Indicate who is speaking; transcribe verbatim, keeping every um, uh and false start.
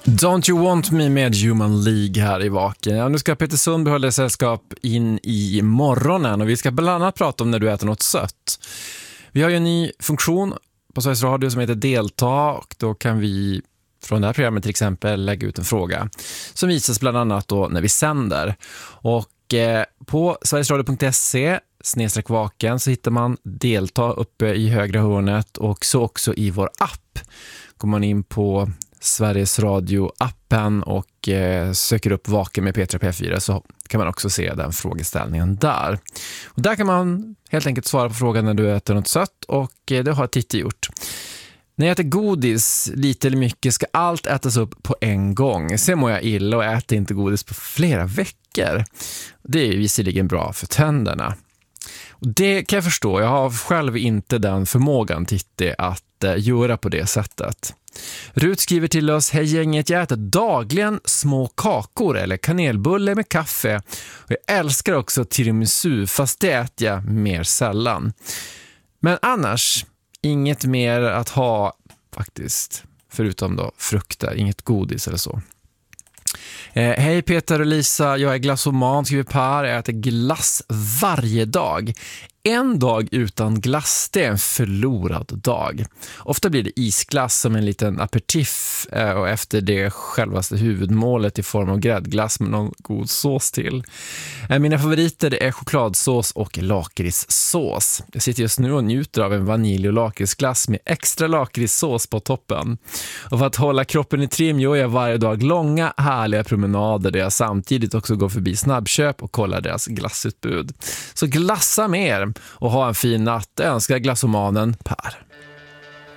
Speaker 1: Don't You Want Me med Human League här i Vaken. Ja, nu ska Peter Sundby hålla sällskap in i morgonen och vi ska bland annat prata om när du äter något sött. Vi har ju en ny funktion på Sveriges Radio som heter Delta och då kan vi från det här programmet till exempel lägga ut en fråga som visas bland annat då när vi sänder. Och eh, på sverigesradio punkt se snedstreck vaken så hittar man Delta uppe i högra hörnet och så också i vår app. Går man in på Sveriges Radio-appen och eh, söker upp Vaken med Petra P fyra så kan man också se den frågeställningen där. Och där kan man helt enkelt svara på frågan när du äter något sött och eh, det har Titti gjort. När jag äter godis, lite eller mycket, ska allt ätas upp på en gång. Sen mår jag illa och äter inte godis på flera veckor. Det är visserligen bra för tänderna. Och det kan jag förstå. Jag har själv inte den förmågan, Titti, att eh, göra på det sättet. Rut skriver till oss: hej gänget, jag äter dagligen små kakor eller kanelbulle med kaffe. Och jag älskar också tiramisu, fast det äter jag mer sällan. Men annars, inget mer att ha faktiskt, förutom då frukter, inget godis eller så. Eh, hej Peter och Lisa, jag är glassoman, skriver Per. Jag äter glass varje dag. En dag utan glass, det är en förlorad dag. Ofta blir det isglass som en liten aperitif eh, och efter det självaste huvudmålet i form av gräddglass med någon god sås till. Eh, mina favoriter det är chokladsås och lakritssås. Jag sitter just nu och njuter av en vanilj- och lakritsglass med extra lakritssås på toppen. Och för att hålla kroppen i trim gör jag varje dag långa, härliga promenader där jag samtidigt också går förbi snabbköp och kollar deras glassutbud. Så glassa mer och ha en fin natt. Jag önskar glassomanen Per.